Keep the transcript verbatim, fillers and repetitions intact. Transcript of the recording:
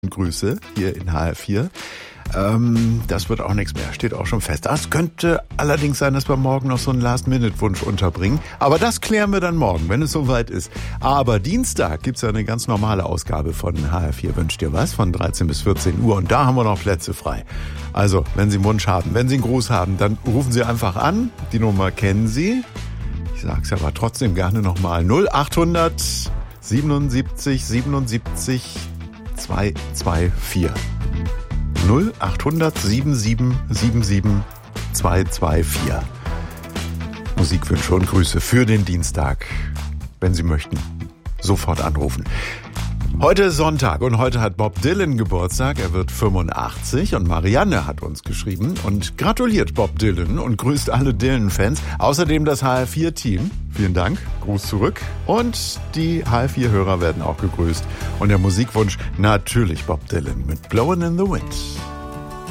Grüße hier in H R vier. Ähm, das wird auch nichts mehr, steht auch schon fest. Es könnte allerdings sein, dass wir morgen noch so einen Last-Minute-Wunsch unterbringen. Aber das klären wir dann morgen, wenn es soweit ist. Aber Dienstag gibt's ja eine ganz normale Ausgabe von H R vier Wünscht dir was, von dreizehn bis vierzehn Uhr. Und da haben wir noch Plätze frei. Also, wenn Sie einen Wunsch haben, wenn Sie einen Gruß haben, dann rufen Sie einfach an. Die Nummer kennen Sie. Ich sag's aber trotzdem gerne nochmal. null acht hundert siebenundsiebzig siebenundsiebzig zwei zwei vier. null acht hundert siebenundsiebzig siebenundsiebzig zwei zwei vier. Musikwünsche und Grüße für den Dienstag, wenn Sie möchten, sofort anrufen. Heute ist Sonntag und heute hat Bob Dylan Geburtstag. Er wird fünfundachtzig und Marianne hat uns geschrieben und gratuliert Bob Dylan und grüßt alle Dylan-Fans. Außerdem das H R vier Team. Vielen Dank, Gruß zurück. Und die H R vier Hörer werden auch gegrüßt. Und der Musikwunsch natürlich Bob Dylan mit Blowin' in the Wind.